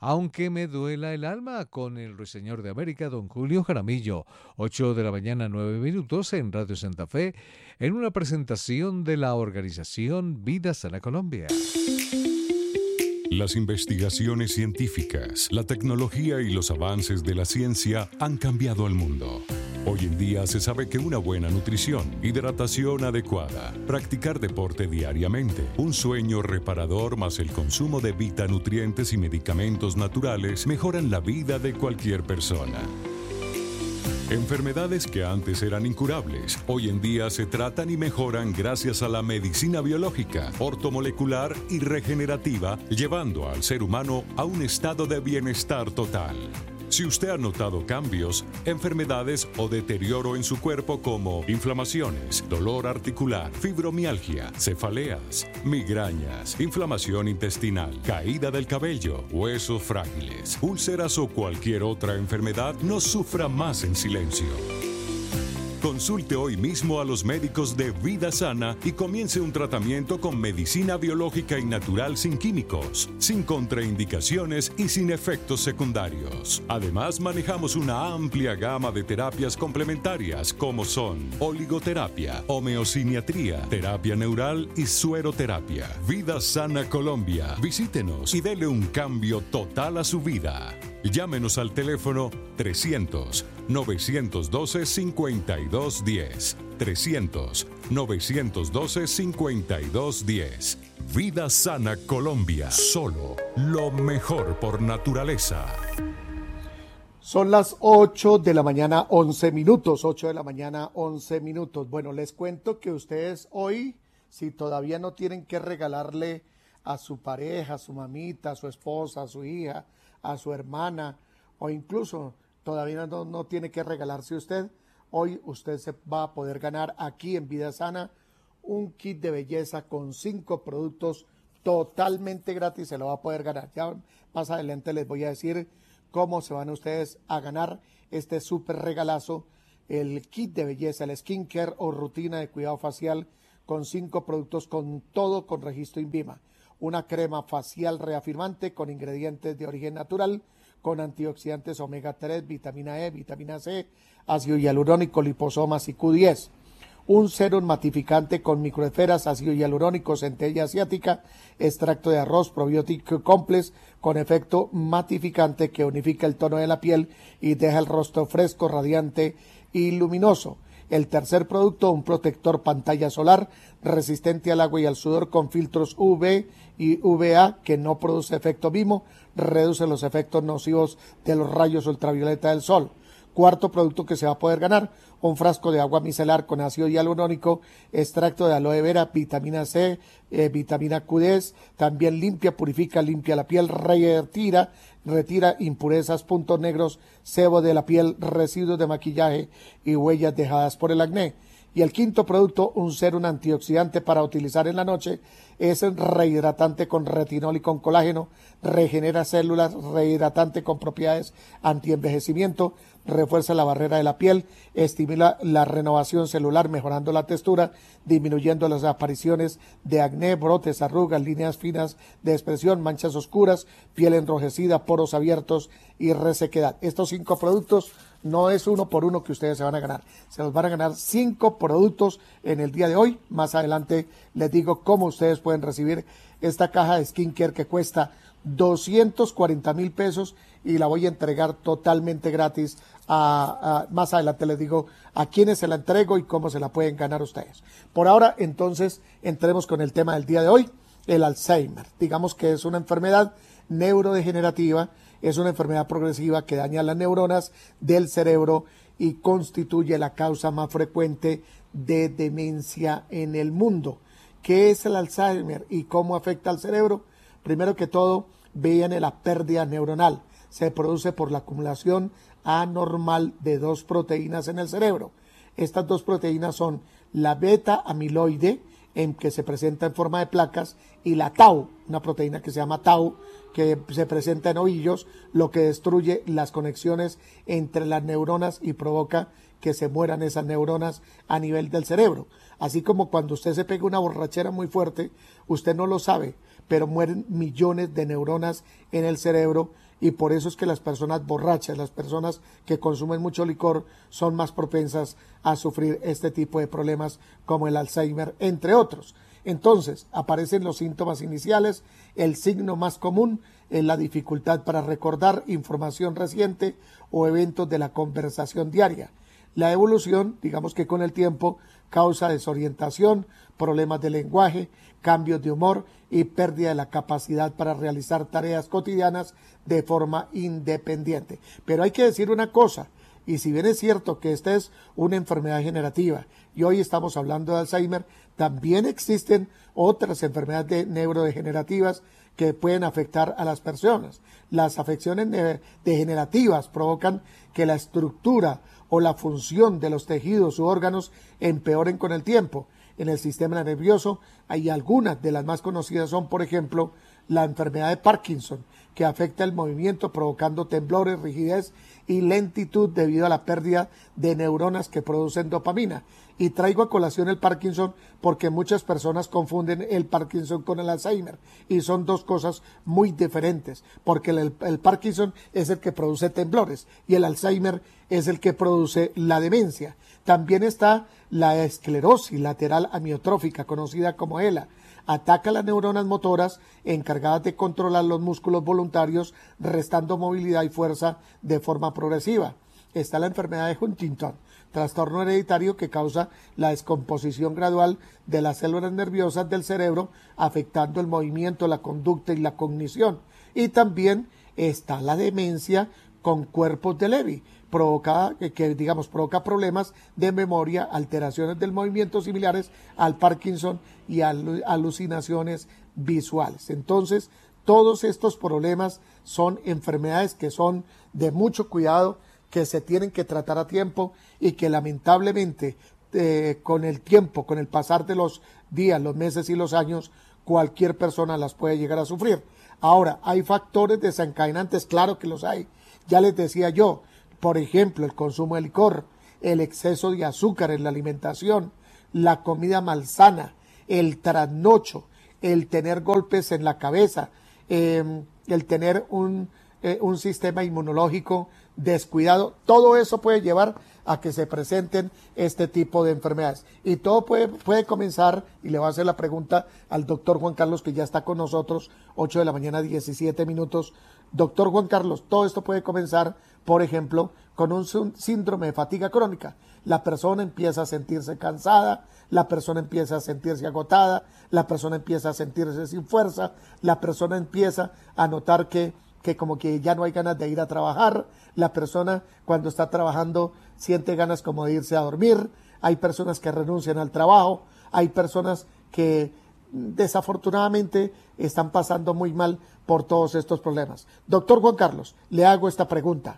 Aunque me duela el alma, con el Ruiseñor de América, don Julio Jaramillo, 8 de la mañana, 9 minutos, en Radio Santa Fe, en una presentación de la organización Vida Sana Colombia. Las investigaciones científicas, la tecnología y los avances de la ciencia han cambiado al mundo. Hoy en día se sabe que una buena nutrición, hidratación adecuada, practicar deporte diariamente, un sueño reparador más el consumo de vitanutrientes y medicamentos naturales mejoran la vida de cualquier persona. Enfermedades que antes eran incurables, hoy en día se tratan y mejoran gracias a la medicina biológica, ortomolecular y regenerativa, llevando al ser humano a un estado de bienestar total. Si usted ha notado cambios, enfermedades o deterioro en su cuerpo como inflamaciones, dolor articular, fibromialgia, cefaleas, migrañas, inflamación intestinal, caída del cabello, huesos frágiles, úlceras o cualquier otra enfermedad, no sufra más en silencio. Consulte hoy mismo a los médicos de Vida Sana y comience un tratamiento con medicina biológica y natural sin químicos, sin contraindicaciones y sin efectos secundarios. Además, manejamos una amplia gama de terapias complementarias como son oligoterapia, homeosiniatría, terapia neural y sueroterapia. Vida Sana Colombia. Visítenos y dele un cambio total a su vida. Llámenos al teléfono 300-912-5210. 300-912-5210. Vida Sana Colombia. Solo lo mejor por naturaleza. Son las 8 de la mañana, 11 minutos. 8 de la mañana, 11 minutos. Bueno, les cuento que ustedes hoy, si todavía no tienen que regalarle a su pareja, a su mamita, a su esposa, a su hija, a su hermana, o incluso todavía no tiene que regalarse usted, hoy usted se va a poder ganar aquí en Vida Sana un kit de belleza con 5 productos totalmente gratis, se lo va a poder ganar. Ya más adelante les voy a decir cómo se van ustedes a ganar este súper regalazo, el kit de belleza, el skincare o rutina de cuidado facial con 5 productos con todo con registro INVIMA. Una crema facial reafirmante con ingredientes de origen natural, con antioxidantes omega 3, vitamina E, vitamina C, ácido hialurónico, liposomas y Q10. Un serum matificante con microesferas, ácido hialurónico, centella asiática, extracto de arroz, probiótico complex, con efecto matificante que unifica el tono de la piel y deja el rostro fresco, radiante y luminoso. El tercer producto, un protector pantalla solar resistente al agua y al sudor con filtros UV y UVA que no produce efecto BIMO, reduce los efectos nocivos de los rayos ultravioleta del sol. Cuarto producto que se va a poder ganar, un frasco de agua micelar con ácido hialurónico, extracto de aloe vera, vitamina C, vitamina Q10, también limpia, purifica, limpia la piel, retira impurezas, puntos negros, sebo de la piel, residuos de maquillaje y huellas dejadas por el acné. Y el quinto producto, un serum antioxidante para utilizar en la noche, es rehidratante con retinol y con colágeno, regenera células, rehidratante con propiedades antienvejecimiento, refuerza la barrera de la piel, estimula la renovación celular mejorando la textura, disminuyendo las apariciones de acné, brotes, arrugas, líneas finas de expresión, manchas oscuras, piel enrojecida, poros abiertos y resequedad. Estos 5 productos no es uno por uno que ustedes se van a ganar. Se los van a ganar 5 productos en el día de hoy. Más adelante les digo cómo ustedes pueden recibir esta caja de skincare que cuesta 240,000 pesos y la voy a entregar totalmente gratis. Más adelante les digo a quiénes se la entrego y cómo se la pueden ganar ustedes. Por ahora, entonces, entremos con el tema del día de hoy, el Alzheimer. Digamos que es una enfermedad neurodegenerativa, es una enfermedad progresiva que daña las neuronas del cerebro y constituye la causa más frecuente de demencia en el mundo. ¿Qué es el Alzheimer y cómo afecta al cerebro? Primero que todo, viene la pérdida neuronal. Se produce por la acumulación anormal de 2 proteínas en el cerebro. Estas 2 proteínas son la beta amiloide, que se presenta en forma de placas, y la tau, una proteína que se llama tau, que se presenta en ovillos, lo que destruye las conexiones entre las neuronas y provoca que se mueran esas neuronas a nivel del cerebro. Así como cuando usted se pega una borrachera muy fuerte, usted no lo sabe, pero mueren millones de neuronas en el cerebro y por eso es que las personas borrachas, las personas que consumen mucho licor son más propensas a sufrir este tipo de problemas como el Alzheimer, entre otros. Entonces, aparecen los síntomas iniciales. El signo más común es la dificultad para recordar información reciente o eventos de la conversación diaria. La evolución, digamos que con el tiempo, causa desorientación, problemas de lenguaje, cambios de humor y pérdida de la capacidad para realizar tareas cotidianas de forma independiente. Pero hay que decir una cosa, y si bien es cierto que esta es una enfermedad degenerativa y hoy estamos hablando de Alzheimer, también existen otras enfermedades neurodegenerativas que pueden afectar a las personas. Las afecciones degenerativas provocan que la estructura o la función de los tejidos u órganos empeoren con el tiempo. En el sistema nervioso hay algunas de las más conocidas son, por ejemplo, la enfermedad de Parkinson, que afecta el movimiento provocando temblores, rigidez y lentitud debido a la pérdida de neuronas que producen dopamina. Y traigo a colación el Parkinson porque muchas personas confunden el Parkinson con el Alzheimer y son dos cosas muy diferentes, porque el Parkinson es el que produce temblores y el Alzheimer es el que produce la demencia. También está la esclerosis lateral amiotrófica, conocida como ELA. Ataca las neuronas motoras encargadas de controlar los músculos voluntarios, restando movilidad y fuerza de forma progresiva. Está la enfermedad de Huntington, trastorno hereditario que causa la descomposición gradual de las células nerviosas del cerebro, afectando el movimiento, la conducta y la cognición. Y también está la demencia con cuerpos de Levy, provoca problemas de memoria, alteraciones del movimiento similares al Parkinson y alucinaciones visuales. Entonces, todos estos problemas son enfermedades que son de mucho cuidado, que se tienen que tratar a tiempo y que lamentablemente con el tiempo, con el pasar de los días, los meses y los años, cualquier persona las puede llegar a sufrir. Ahora, ¿hay factores desencadenantes? Claro que los hay. Ya les decía yo, por ejemplo, el consumo de licor, el exceso de azúcar en la alimentación, la comida malsana, el trasnocho, el tener golpes en la cabeza, el tener un sistema inmunológico descuidado, todo eso puede llevar a que se presenten este tipo de enfermedades. Y todo puede comenzar, y le voy a hacer la pregunta al doctor Juan Carlos, que ya está con nosotros, 8 de la mañana, 17 minutos. Doctor Juan Carlos, todo esto puede comenzar, por ejemplo, con un síndrome de fatiga crónica. La persona empieza a sentirse cansada, la persona empieza a sentirse agotada, la persona empieza a sentirse sin fuerza, la persona empieza a notar que como que ya no hay ganas de ir a trabajar, la persona cuando está trabajando siente ganas como de irse a dormir, hay personas que renuncian al trabajo, hay personas que desafortunadamente están pasando muy mal por todos estos problemas. Doctor Juan Carlos, le hago esta pregunta.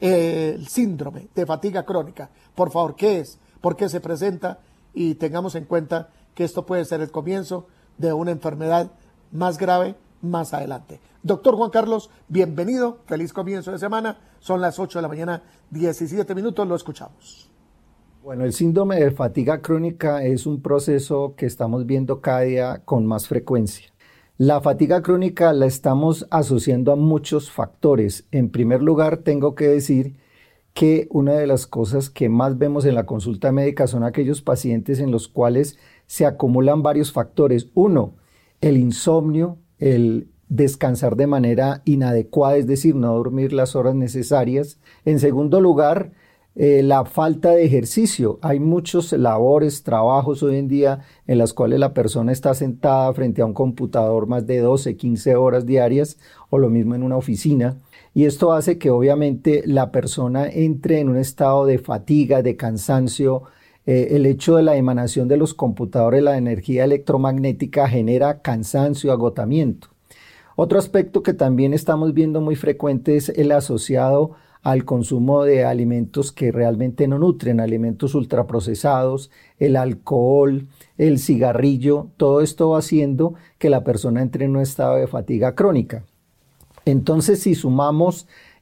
El síndrome de fatiga crónica, por favor, ¿qué es? ¿Por qué se presenta? Y tengamos en cuenta que esto puede ser el comienzo de una enfermedad más grave más adelante. Doctor Juan Carlos, bienvenido, feliz comienzo de semana, son las 8 de la mañana, 17 minutos, lo escuchamos. Bueno, el síndrome de fatiga crónica es un proceso que estamos viendo cada día con más frecuencia. La fatiga crónica la estamos asociando a muchos factores. En primer lugar, tengo que decir que una de las cosas que más vemos en la consulta médica son aquellos pacientes en los cuales se acumulan varios factores. Uno, el insomnio, el descansar de manera inadecuada, es decir, no dormir las horas necesarias. En segundo lugar, la falta de ejercicio. Hay muchos labores, trabajos hoy en día en las cuales la persona está sentada frente a un computador más de 12, 15 horas diarias o lo mismo en una oficina. Y esto hace que obviamente la persona entre en un estado de fatiga, de cansancio. El hecho de la emanación de los computadores, la energía electromagnética genera cansancio, agotamiento. Otro aspecto que también estamos viendo muy frecuente es el asociado al consumo de alimentos que realmente no nutren, alimentos ultraprocesados, el alcohol, el cigarrillo, todo esto va haciendo que la persona entre en un estado de fatiga crónica. Entonces, si sumamos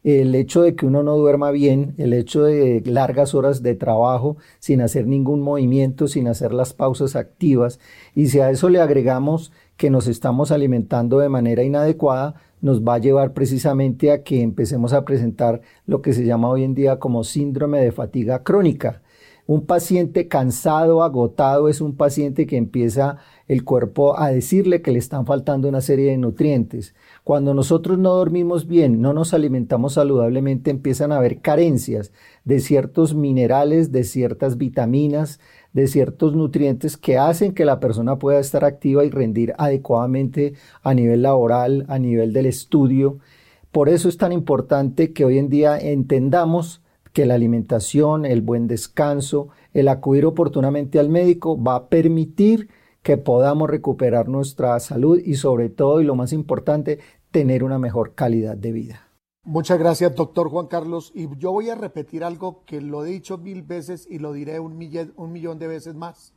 el hecho de que uno no duerma bien, el hecho de largas horas de trabajo sin hacer ningún movimiento, sin hacer las pausas activas, y si a eso le agregamos que nos estamos alimentando de manera inadecuada, nos va a llevar precisamente a que empecemos a presentar lo que se llama hoy en día como síndrome de fatiga crónica. Un paciente cansado, agotado, es un paciente que empieza el cuerpo a decirle que le están faltando una serie de nutrientes. Cuando nosotros no dormimos bien, no nos alimentamos saludablemente, empiezan a haber carencias de ciertos minerales, de ciertas vitaminas, de ciertos nutrientes que hacen que la persona pueda estar activa y rendir adecuadamente a nivel laboral, a nivel del estudio. Por eso es tan importante que hoy en día entendamos que la alimentación, el buen descanso, el acudir oportunamente al médico va a permitir que podamos recuperar nuestra salud y sobre todo, y lo más importante, tener una mejor calidad de vida. Muchas gracias, doctor Juan Carlos. Y yo voy a repetir algo que lo he dicho 1000 veces y lo diré un millón de veces más.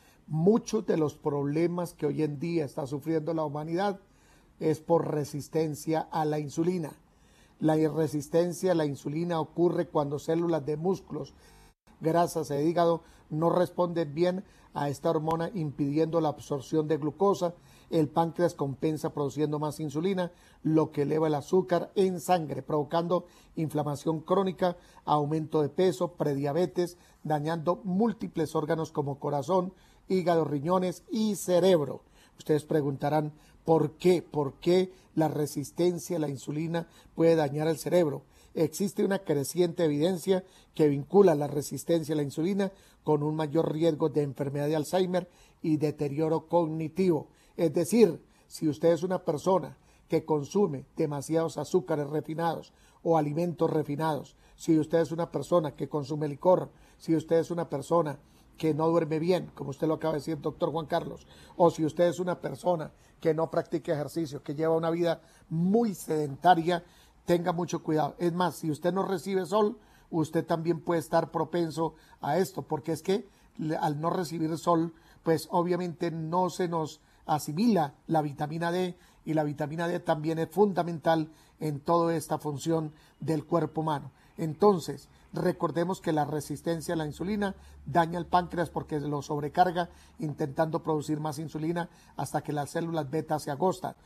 Muchos de los problemas que hoy en día está sufriendo la humanidad es por resistencia a la insulina. La resistencia a la insulina ocurre cuando células de músculos, grasas e hígado no responden bien a esta hormona, impidiendo la absorción de glucosa. El páncreas compensa produciendo más insulina, lo que eleva el azúcar en sangre, provocando inflamación crónica, aumento de peso, prediabetes, dañando múltiples órganos como corazón, hígado, riñones y cerebro. Ustedes preguntarán, ¿por qué? ¿Por qué la resistencia a la insulina puede dañar el cerebro? Existe una creciente evidencia que vincula la resistencia a la insulina con un mayor riesgo de enfermedad de Alzheimer y deterioro cognitivo. Es decir, si usted es una persona que consume demasiados azúcares refinados o alimentos refinados, si usted es una persona que consume licor, si usted es una persona que no duerme bien, como usted lo acaba de decir, doctor Juan Carlos, o si usted es una persona que no practica ejercicio, que lleva una vida muy sedentaria, tenga mucho cuidado. Es más, si usted no recibe sol, usted también puede estar propenso a esto, porque es que al no recibir sol, pues obviamente no se nos asimila la vitamina D, y la vitamina D también es fundamental en toda esta función del cuerpo humano. Entonces, recordemos que la resistencia a la insulina daña el páncreas porque lo sobrecarga intentando producir más insulina hasta que las células beta se agotan.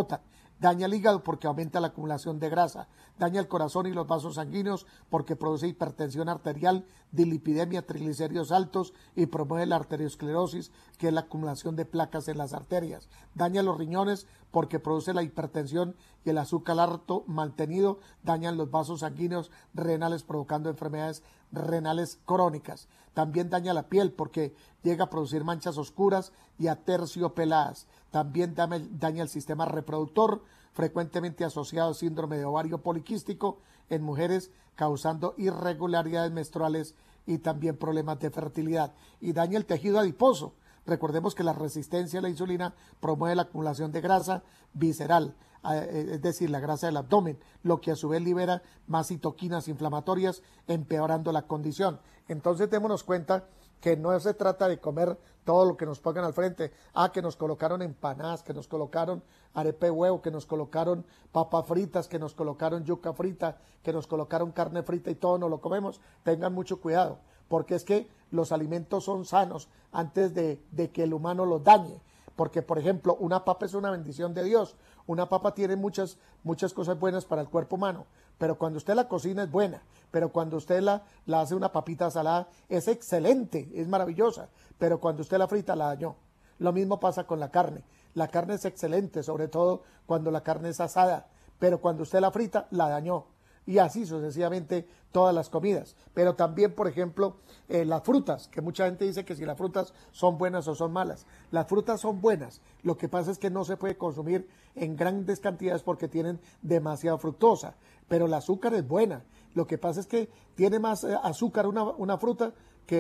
Daña el hígado porque aumenta la acumulación de grasa. Daña el corazón y los vasos sanguíneos porque produce hipertensión arterial, dilipidemia, triglicéridos altos y promueve la arteriosclerosis, que es la acumulación de placas en las arterias. Daña los riñones porque produce la hipertensión y el azúcar alto mantenido. Dañan los vasos sanguíneos renales provocando enfermedades renales crónicas. También daña la piel porque llega a producir manchas oscuras y aterciopeladas. También daña el sistema reproductor, frecuentemente asociado al síndrome de ovario poliquístico en mujeres, causando irregularidades menstruales y también problemas de fertilidad. Y daña el tejido adiposo. Recordemos que la resistencia a la insulina promueve la acumulación de grasa visceral, es decir, la grasa del abdomen, lo que a su vez libera más citoquinas inflamatorias, empeorando la condición. Entonces démonos cuenta que no se trata de comer todo lo que nos pongan al frente. Que nos colocaron empanadas, que nos colocaron arepa de huevo, que nos colocaron papas fritas, que nos colocaron yuca frita, que nos colocaron carne frita y todo nos lo comemos. Tengan mucho cuidado, porque es que los alimentos son sanos antes de que el humano los dañe. Porque, por ejemplo, una papa es una bendición de Dios. Una papa tiene muchas cosas buenas para el cuerpo humano, pero cuando usted la cocina es buena, pero cuando usted la hace una papita salada es excelente, es maravillosa, pero cuando usted la frita la dañó. Lo mismo pasa con la carne. La carne es excelente, sobre todo cuando la carne es asada, pero cuando usted la frita la dañó. Y así sucesivamente todas las comidas. Pero también, por ejemplo, las frutas, que mucha gente dice que si las frutas son buenas o son malas. Las frutas son buenas, lo que pasa es que no se puede consumir en grandes cantidades porque tienen demasiada fructosa, pero el azúcar es buena. Lo que pasa es que tiene más azúcar una fruta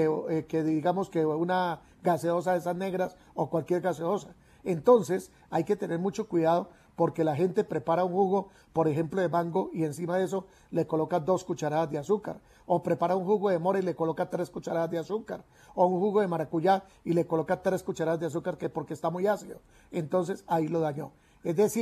que digamos que una gaseosa de esas negras o cualquier gaseosa. Entonces hay que tener mucho cuidado porque la gente prepara un jugo, por ejemplo, de mango y encima de eso le coloca 2 cucharadas de azúcar. O prepara un jugo de mora y le coloca 3 cucharadas de azúcar. O un jugo de maracuyá y le coloca 3 cucharadas de azúcar porque está muy ácido. Entonces ahí lo dañó. Es decir,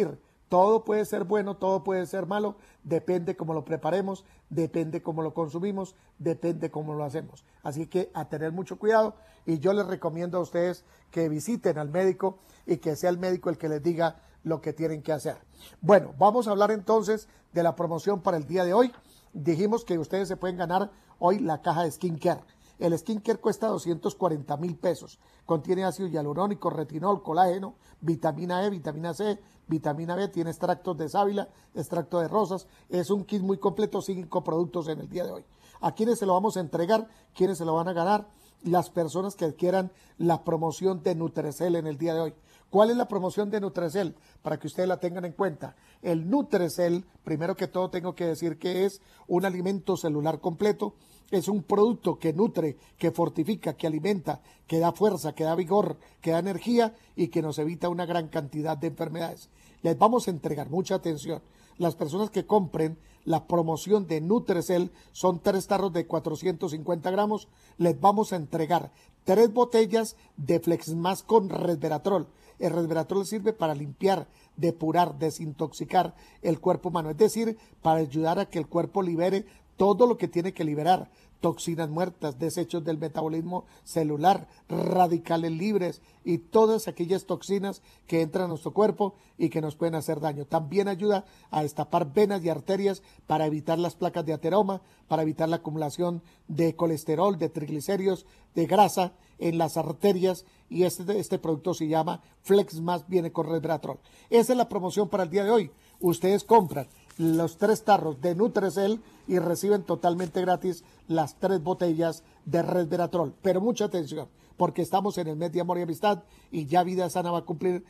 Todo puede ser bueno, todo puede ser malo, depende cómo lo preparemos, depende cómo lo consumimos, depende cómo lo hacemos. Así que a tener mucho cuidado, y yo les recomiendo a ustedes que visiten al médico y que sea el médico el que les diga lo que tienen que hacer. Bueno, vamos a hablar entonces de la promoción para el día de hoy. Dijimos que ustedes se pueden ganar hoy la caja de skincare. El skincare cuesta 240,000 pesos. Contiene ácido hialurónico, retinol, colágeno, vitamina E, vitamina C, vitamina B, tiene extractos de sábila, extracto de rosas. Es un kit muy completo, 5 productos en el día de hoy. ¿A quiénes se lo vamos a entregar? ¿Quiénes se lo van a ganar? Las personas que adquieran la promoción de Nutrecel en el día de hoy. ¿Cuál es la promoción de Nutrecel? Para que ustedes la tengan en cuenta. El Nutrecel, primero que todo tengo que decir que es un alimento celular completo. Es un producto que nutre, que fortifica, que alimenta, que da fuerza, que da vigor, que da energía y que nos evita una gran cantidad de enfermedades. Les vamos a entregar mucha atención. Las personas que compren la promoción de Nutrecel son 3 tarros de 450 gramos. Les vamos a entregar 3 botellas de Flexmas con resveratrol. El resveratrol sirve para limpiar, depurar, desintoxicar el cuerpo humano. Es decir, para ayudar a que el cuerpo libere todo lo que tiene que liberar, toxinas muertas, desechos del metabolismo celular, radicales libres y todas aquellas toxinas que entran a nuestro cuerpo y que nos pueden hacer daño. También ayuda a destapar venas y arterias para evitar las placas de ateroma, para evitar la acumulación de colesterol, de triglicéridos, de grasa en las arterias, y este producto se llama Flexmas, viene con resveratrol. Esa es la promoción para el día de hoy. Ustedes compran los 3 tarros de Nutrecel y reciben totalmente gratis las 3 botellas de resveratrol. Pero mucha atención, porque estamos en el mes de amor y amistad y ya Vida Sana va a cumplir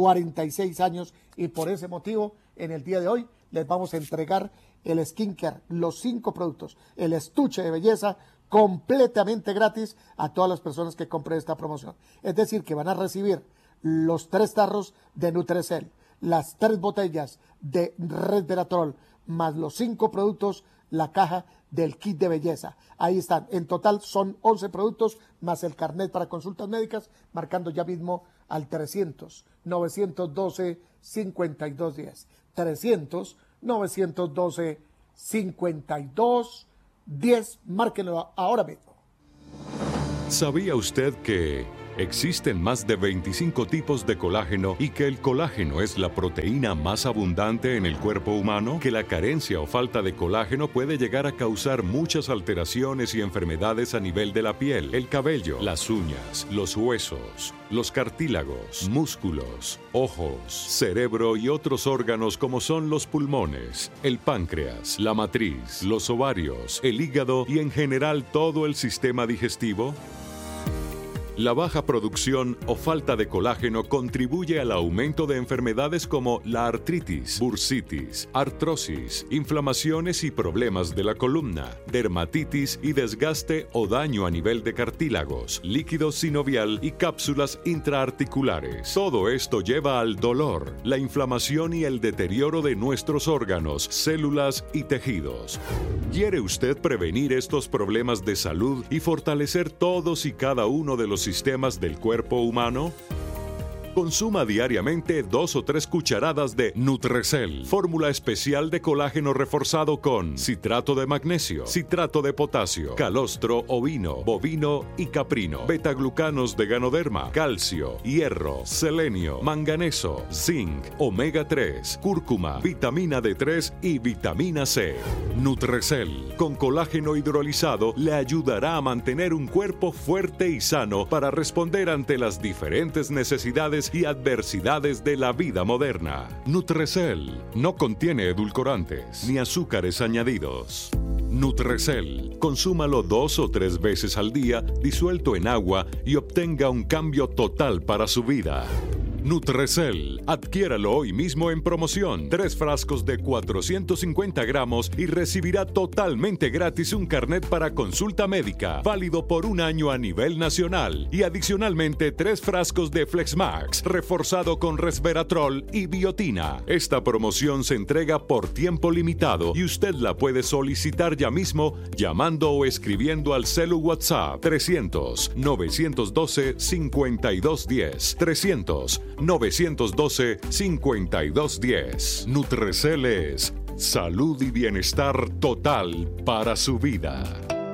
46 años, y por ese motivo en el día de hoy les vamos a entregar el skincare, los 5 productos, el estuche de belleza completamente gratis a todas las personas que compren esta promoción. Es decir, que van a recibir los 3 tarros de Nutrecel, las 3 botellas de resveratrol, más los 5 productos, la caja del kit de belleza. Ahí están. En total son 11 productos, más el carnet para consultas médicas, marcando ya mismo al 300-912-5210. 300-912-5210. Márquenlo ahora mismo. ¿Sabía usted que existen más de 25 tipos de colágeno y que el colágeno es la proteína más abundante en el cuerpo humano? Que la carencia o falta de colágeno puede llegar a causar muchas alteraciones y enfermedades a nivel de la piel, el cabello, las uñas, los huesos, los cartílagos, músculos, ojos, cerebro y otros órganos como son los pulmones, el páncreas, la matriz, los ovarios, el hígado y en general todo el sistema digestivo. La baja producción o falta de colágeno contribuye al aumento de enfermedades como la artritis, bursitis, artrosis, inflamaciones y problemas de la columna, dermatitis y desgaste o daño a nivel de cartílagos, líquido sinovial y cápsulas intraarticulares. Todo esto lleva al dolor, la inflamación y el deterioro de nuestros órganos, células y tejidos. ¿Quiere usted prevenir estos problemas de salud y fortalecer todos y cada uno de los sistemas del cuerpo humano? Consuma diariamente 2 o 3 cucharadas de Nutrecel, fórmula especial de colágeno reforzado con citrato de magnesio, citrato de potasio, calostro ovino, bovino y caprino, betaglucanos de ganoderma, calcio, hierro, selenio, manganeso, zinc, omega 3, cúrcuma, vitamina D3 y vitamina C. Nutrecel, con colágeno hidrolizado, le ayudará a mantener un cuerpo fuerte y sano para responder ante las diferentes necesidades y adversidades de la vida moderna. Nutrecel no contiene edulcorantes ni azúcares añadidos. Nutrecel, consúmalo 2 o 3 veces al día disuelto en agua y obtenga un cambio total para su vida. Nutrecel, adquiéralo hoy mismo en promoción. 3 frascos de 450 gramos y recibirá totalmente gratis un carnet para consulta médica, válido por 1 año a nivel nacional. Y adicionalmente 3 frascos de Flexmax, reforzado con resveratrol y biotina. Esta promoción se entrega por tiempo limitado y usted la puede solicitar ya mismo llamando o escribiendo al celu WhatsApp 300-912-5210. 300 912-5210. Nutrecel es salud y bienestar total para su vida.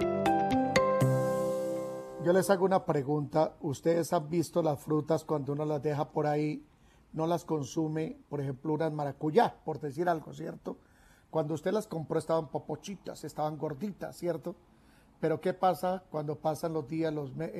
Yo les hago una pregunta. ¿Ustedes han visto las frutas cuando uno las deja por ahí, no las consume? Por ejemplo, unas maracuyá, por decir algo, ¿cierto? Cuando usted las compró estaban popochitas, estaban gorditas, ¿cierto? Pero ¿qué pasa cuando pasan los días,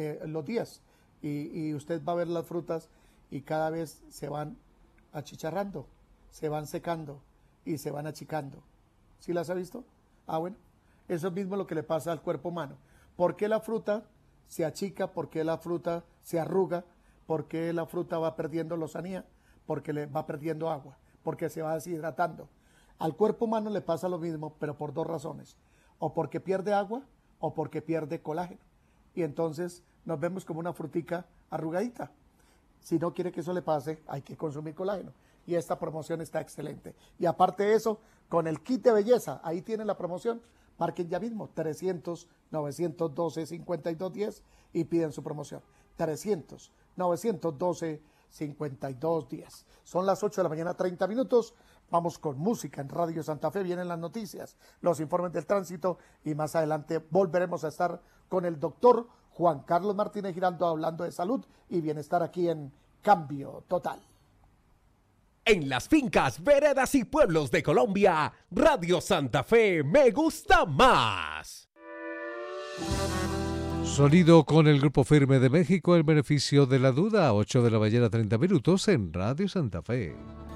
y usted va a ver las frutas y cada vez se van achicharrando, se van secando y se van achicando? ¿Sí las ha visto? Ah, bueno, eso mismo es lo que le pasa al cuerpo humano. ¿Por qué la fruta se achica? ¿Por qué la fruta se arruga? ¿Por qué la fruta va perdiendo lozanía? Porque le va perdiendo agua, porque se va deshidratando. Al cuerpo humano le pasa lo mismo, pero por dos razones: o porque pierde agua o porque pierde colágeno. Y entonces nos vemos como una frutica arrugadita. Si no quiere que eso le pase, hay que consumir colágeno. Y esta promoción está excelente. Y aparte de eso, con el kit de belleza, ahí tienen la promoción. Marquen ya mismo 300-912-5210 y piden su promoción. 300-912-5210. Son las 8 de la mañana, 30 minutos. Vamos con música en Radio Santa Fe. Vienen las noticias, los informes del tránsito y más adelante volveremos a estar con el doctor Juan Carlos Martínez Giraldo hablando de salud y bienestar aquí en Cambio Total. En las fincas, veredas y pueblos de Colombia, Radio Santa Fe me gusta más. Sonido con el Grupo Firme de México, el beneficio de la duda, 8 de la mañana, 30 minutos en Radio Santa Fe.